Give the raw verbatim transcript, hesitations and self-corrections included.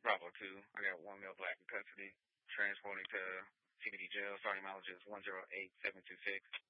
Bravo two. I got one male black in custody. Transporting to C B D jail. Starting mileage is one zero eight seven two six.